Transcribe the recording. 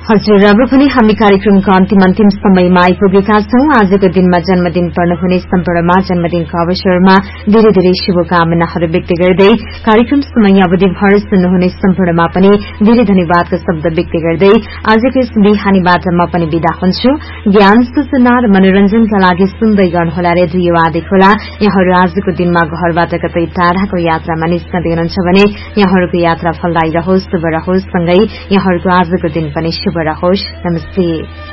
हजुर, अब पनि हामी कार्यक्रमको अन्तिम समयमा आइपुगेका छौं। आजको दिनमा जन्मदिन पर्नुहुने सम्पूर्णमा जन्मदिनको अवसरमा धेरै धेरै शुभकामनाहरू व्यक्त गर्दै कार्यक्रम समय अवधिभर सुन्नुहुने सम्पूर्णमा पनि धेरै धन्यवादका शब्द व्यक्त गर्दै आजको यस बिहानीबाट म पनि बिदा हुन्छु। ज्ञान, सूचना र मनोरञ्जनका लागि सुन्दै गर्नुहोला रेडियो आदि खोला। यहाँहरू आजको दिनमा घरबाट कतै टाढाको यात्रामा निस्कँदै हुनुहुन्छ भने यहाँहरूको यात्रा फलदायी रहोस्, शुभ रहोस्, सँगै यहाँहरूको आजको दिन पनि शुभ रहोस्। नमस्ते।